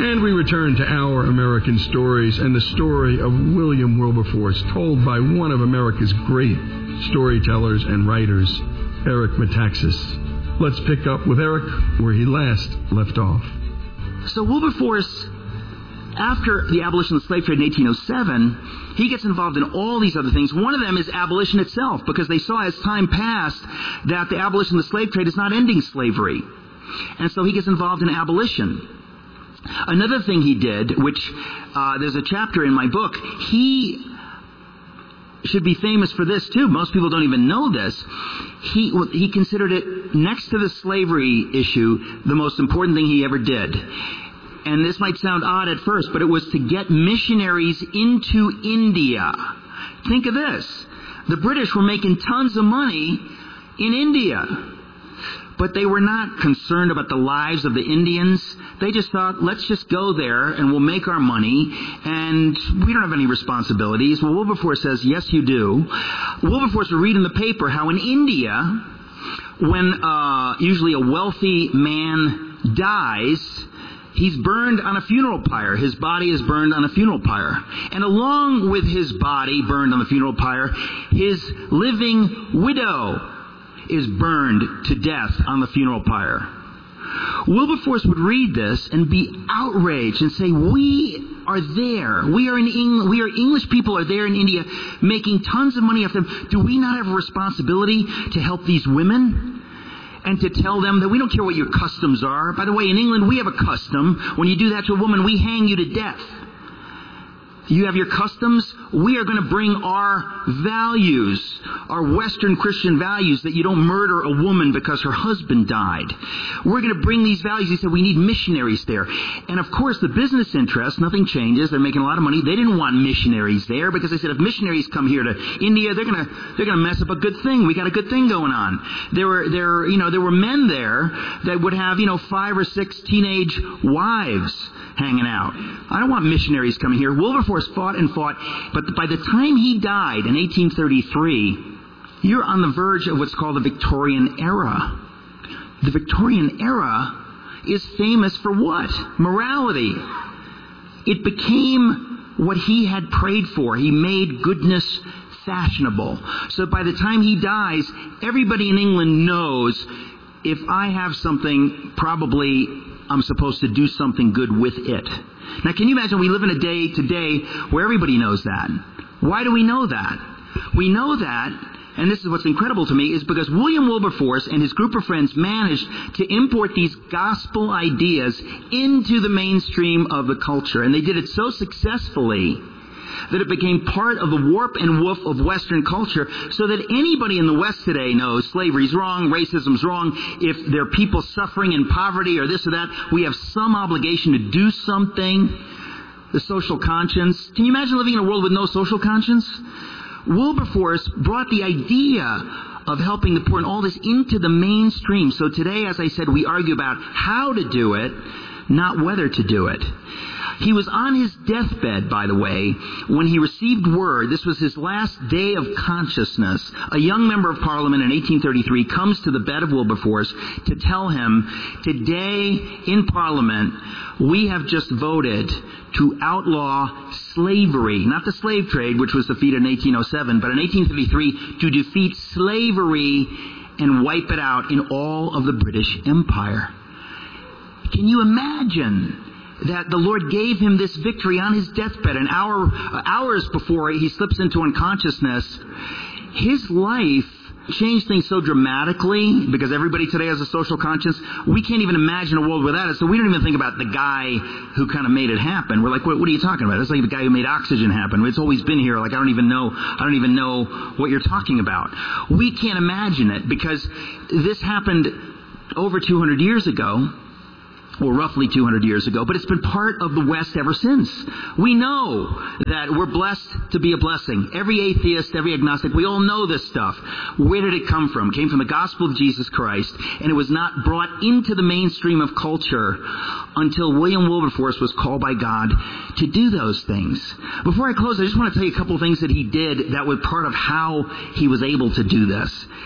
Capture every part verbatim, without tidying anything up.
And we return to Our American Stories and the story of William Wilberforce, told by one of America's great storytellers and writers, Eric Metaxas. Let's pick up with Eric where he last left off. So Wilberforce, after the abolition of the slave trade in eighteen oh seven, he gets involved in all these other things. One of them is abolition itself, because they saw as time passed that the abolition of the slave trade is not ending slavery. And so he gets involved in abolition. Another thing he did, which uh, there's a chapter in my book, he should be famous for this too. Most people don't even know this. He he considered it, next to the slavery issue, the most important thing he ever did. And this might sound odd at first, but it was to get missionaries into India. Think of this. The British were making tons of money in India, but they were not concerned about the lives of the Indians. They just thought, let's just go there and we'll make our money, and we don't have any responsibilities. Well, Wilberforce says, yes, you do. Wilberforce would read in the paper how in India, when uh, usually a wealthy man dies, he's burned on a funeral pyre. His body is burned on a funeral pyre. And along with his body burned on the funeral pyre, his living widow is burned to death on the funeral pyre. Wilberforce would read this and be outraged and say, we are there. We are in England. We are English people are there in India making tons of money off them. Do we not have a responsibility to help these women? And to tell them that we don't care what your customs are. By the way, in England, we have a custom. When you do that to a woman, we hang you to death. You have your customs. We are going to bring our values, our Western Christian values, that you don't murder a woman because her husband died. We're going to bring these values. He said we need missionaries there. And of course, the business interests, nothing changes. They're making a lot of money. They didn't want missionaries there because they said if missionaries come here to India, they're going to they're going to mess up a good thing. We got a good thing going on. There were there you know there were men there that would have you know five or six teenage wives hanging out. I don't want missionaries coming here. Wilberforce fought and fought, but by the time he died in eighteen thirty-three, you're on the verge of what's called the Victorian era. The Victorian era is famous for what? Morality. It became what he had prayed for. He made goodness fashionable. So by the time he dies, everybody in England knows, if I have something, probably I'm supposed to do something good with it. Now, can you imagine we live in a day today where everybody knows that? Why do we know that? We know that, and this is what's incredible to me, is because William Wilberforce and his group of friends managed to import these gospel ideas into the mainstream of the culture. And they did it so successfully that it became part of the warp and woof of Western culture, so that anybody in the West today knows slavery's wrong, racism's wrong. If there are people suffering in poverty or this or that, we have some obligation to do something. The social conscience. Can you imagine living in a world with no social conscience? Wilberforce brought the idea of helping the poor and all this into the mainstream. So today, as I said, we argue about how to do it, not whether to do it. He was on his deathbed, by the way, when he received word. This was his last day of consciousness. A young member of Parliament in eighteen thirty-three comes to the bed of Wilberforce to tell him, today in Parliament, we have just voted to outlaw slavery. Not the slave trade, which was defeated in eighteen oh seven, but in eighteen thirty-three to defeat slavery and wipe it out in all of the British Empire. Can you imagine that the Lord gave him this victory on his deathbed, an hour, uh, hours before he slips into unconsciousness? His life changed things so dramatically because everybody today has a social conscience. We can't even imagine a world without it, so we don't even think about the guy who kind of made it happen. We're like, what, what are you talking about? It's like the guy who made oxygen happen. It's always been here. Like, I don't even know, I don't even know what you're talking about. We can't imagine it because this happened over two hundred years ago. Well, roughly two hundred years ago, but it's been part of the West ever since. We know that we're blessed to be a blessing. Every atheist, every agnostic, we all know this stuff. Where did it come from? It came from the gospel of Jesus Christ, and it was not brought into the mainstream of culture until William Wilberforce was called by God to do those things. Before I close, I just want to tell you a couple of things that he did that were part of how he was able to do this.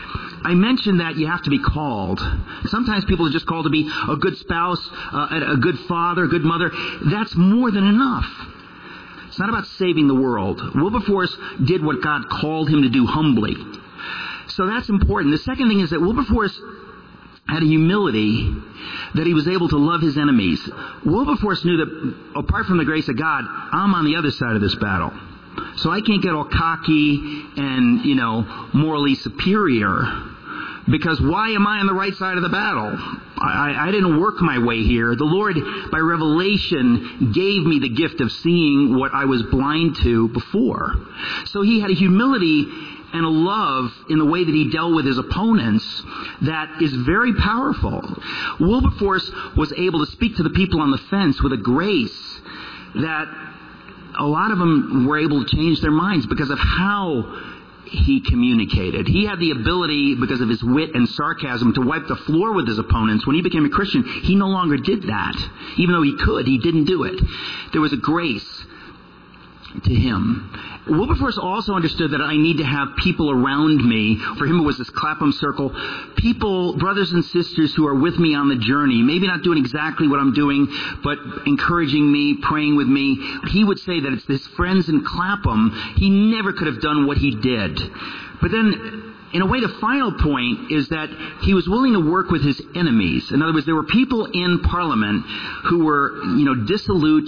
I mentioned that you have to be called. Sometimes people are just called to be a good spouse, uh, a good father, a good mother. That's more than enough. It's not about saving the world. Wilberforce did what God called him to do humbly. So that's important. The second thing is that Wilberforce had a humility that he was able to love his enemies. Wilberforce knew that apart from the grace of God, I'm on the other side of this battle. So I can't get all cocky and, you know, morally superior, because why am I on the right side of the battle? I, I didn't work my way here. The Lord, by revelation, gave me the gift of seeing what I was blind to before. So he had a humility and a love in the way that he dealt with his opponents that is very powerful. Wilberforce was able to speak to the people on the fence with a grace that a lot of them were able to change their minds because of how he communicated. He had the ability, because of his wit and sarcasm, to wipe the floor with his opponents. When he became a Christian, he no longer did that. Even though he could, he didn't do it. There was a grace to him. Wilberforce also understood that I need to have people around me. For him, it was this Clapham circle. People, brothers and sisters who are with me on the journey. Maybe not doing exactly what I'm doing, but encouraging me, praying with me. He would say that it's his friends in Clapham. He never could have done what he did. But then, in a way, the final point is that he was willing to work with his enemies. In other words, there were people in Parliament who were, you know, dissolute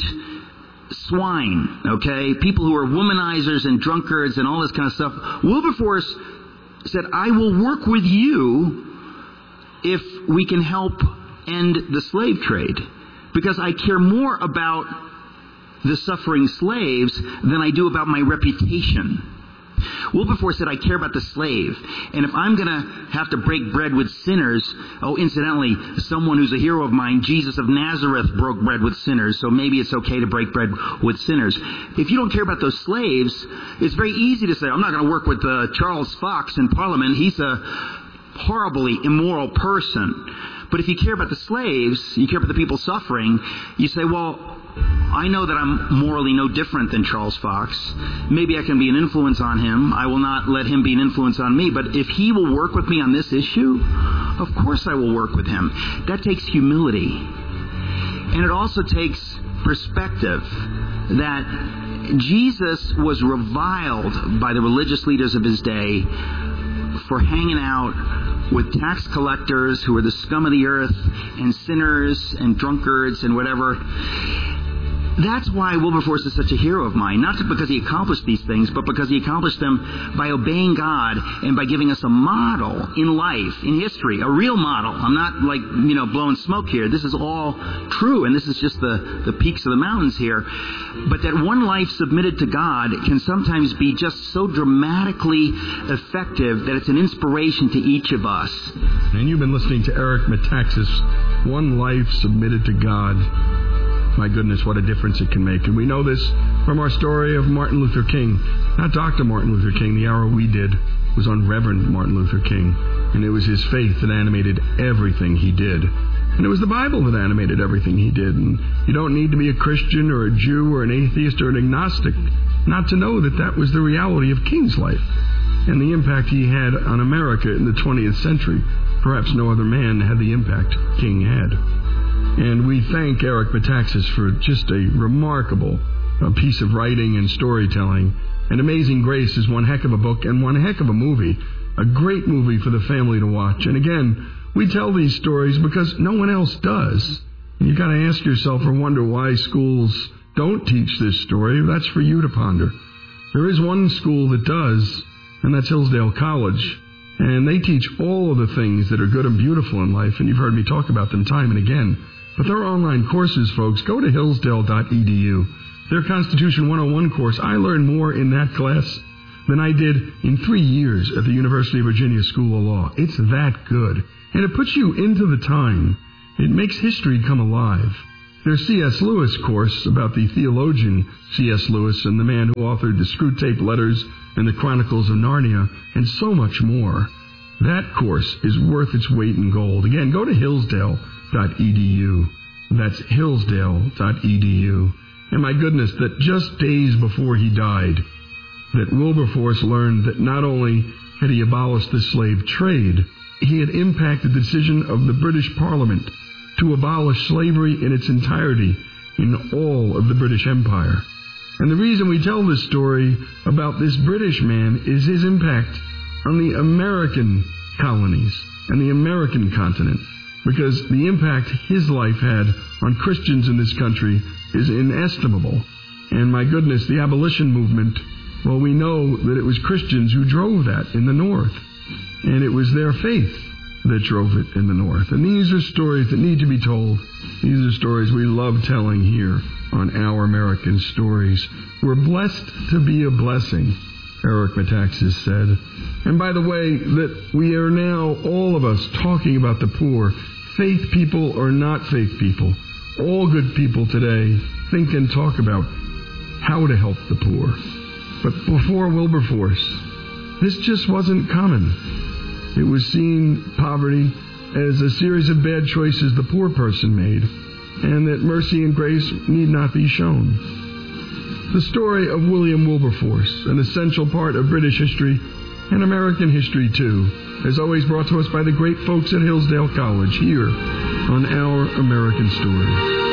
swine, okay? People who are womanizers and drunkards and all this kind of stuff. Wilberforce said, I will work with you if we can help end the slave trade, because I care more about the suffering slaves than I do about my reputation. Wilberforce said, I care about the slave. And if I'm going to have to break bread with sinners, oh, incidentally, someone who's a hero of mine, Jesus of Nazareth, broke bread with sinners, so maybe it's okay to break bread with sinners. If you don't care about those slaves, it's very easy to say, I'm not going to work with uh, Charles Fox in Parliament. He's a horribly immoral person. But if you care about the slaves, you care about the people suffering, you say, well, I know that I'm morally no different than Charles Fox. Maybe I can be an influence on him. I will not let him be an influence on me. But if he will work with me on this issue, of course I will work with him. That takes humility. And it also takes perspective that Jesus was reviled by the religious leaders of his day for hanging out with tax collectors who were the scum of the earth and sinners and drunkards and whatever. That's why Wilberforce is such a hero of mine. Not just because he accomplished these things, but because he accomplished them by obeying God and by giving us a model in life, in history, a real model. I'm not like, you know, blowing smoke here. This is all true, and this is just the, the peaks of the mountains here. But that one life submitted to God can sometimes be just so dramatically effective that it's an inspiration to each of us. And you've been listening to Eric Metaxas, One Life Submitted to God. My goodness, what a difference it can make. And we know this from our story of Martin Luther King. Not Doctor Martin Luther King. The hour we did was on Reverend Martin Luther King. And it was his faith that animated everything he did. And it was the Bible that animated everything he did. And you don't need to be a Christian or a Jew or an atheist or an agnostic not to know that that was the reality of King's life and the impact he had on America in the twentieth century. Perhaps no other man had the impact King had. And we thank Eric Metaxas for just a remarkable uh, piece of writing and storytelling. And Amazing Grace is one heck of a book and one heck of a movie. A great movie for the family to watch. And again, we tell these stories because no one else does. And you've got to ask yourself or wonder why schools don't teach this story. That's for you to ponder. There is one school that does, and that's Hillsdale College. And they teach all of the things that are good and beautiful in life, and you've heard me talk about them time and again. But there are online courses, folks. Go to hillsdale dot e d u. Their Constitution one oh one course, I learned more in that class than I did in three years at the University of Virginia School of Law. It's that good. And it puts you into the time. It makes history come alive. Their C S Lewis course about the theologian C S Lewis and the man who authored the Screwtape Letters and the Chronicles of Narnia, and so much more. That course is worth its weight in gold. Again, go to hillsdale dot e d u. That's hillsdale dot e d u. And my goodness, that just days before he died, that Wilberforce learned that not only had he abolished the slave trade, he had impacted the decision of the British Parliament to abolish slavery in its entirety in all of the British Empire. And the reason we tell this story about this British man is his impact on the American colonies and the American continent, because the impact his life had on Christians in this country is inestimable. And my goodness, the abolition movement, well, we know that it was Christians who drove that in the North. And it was their faith that drove it in the North. And these are stories that need to be told. These are stories we love telling here on Our American Stories. We're blessed to be a blessing, Eric Metaxas said. And by the way, that we are now, all of us, talking about the poor, faith people or not faith people. All good people today think and talk about how to help the poor. But before Wilberforce, this just wasn't common. It was seen, poverty, as a series of bad choices the poor person made, and that mercy and grace need not be shown. The story of William Wilberforce, an essential part of British history and American history too, is always brought to us by the great folks at Hillsdale College here on Our American Stories.